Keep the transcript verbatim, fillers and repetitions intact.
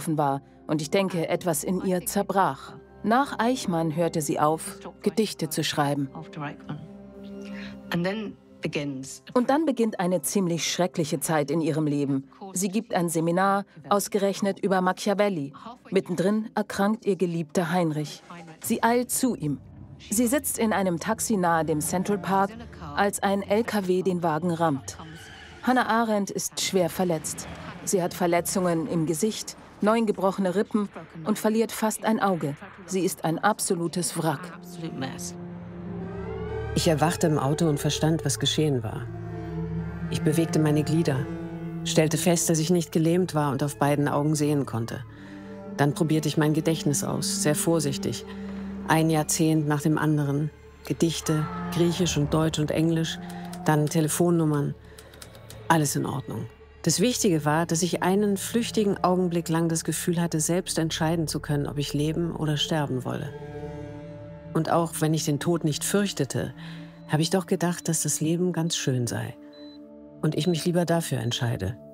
gelaufen war und ich denke, etwas in ihr zerbrach. Nach Eichmann hörte sie auf, Gedichte zu schreiben. Und dann beginnt eine ziemlich schreckliche Zeit in ihrem Leben. Sie gibt ein Seminar, ausgerechnet über Machiavelli. Mittendrin erkrankt ihr geliebter Heinrich. Sie eilt zu ihm. Sie sitzt in einem Taxi nahe dem Central Park, als ein L K W den Wagen rammt. Hannah Arendt ist schwer verletzt. Sie hat Verletzungen im Gesicht, neun gebrochene Rippen und verliert fast ein Auge. Sie ist ein absolutes Wrack. Ich erwachte im Auto und verstand, was geschehen war. Ich bewegte meine Glieder, stellte fest, dass ich nicht gelähmt war und auf beiden Augen sehen konnte. Dann probierte ich mein Gedächtnis aus, sehr vorsichtig. Ein Jahrzehnt nach dem anderen. Gedichte, Griechisch und Deutsch und Englisch, dann Telefonnummern. Alles in Ordnung. Das Wichtige war, dass ich einen flüchtigen Augenblick lang das Gefühl hatte, selbst entscheiden zu können, ob ich leben oder sterben wolle. Und auch wenn ich den Tod nicht fürchtete, habe ich doch gedacht, dass das Leben ganz schön sei. Und ich mich lieber dafür entscheide.